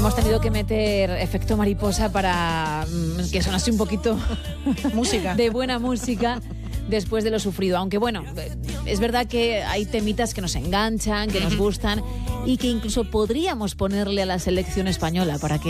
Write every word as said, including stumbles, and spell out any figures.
Hemos tenido que meter efecto mariposa para mm, que sonase un poquito música de buena música después de lo sufrido. Aunque bueno, es verdad que hay temitas que nos enganchan, que nos gustan y que incluso podríamos ponerle a la selección española para que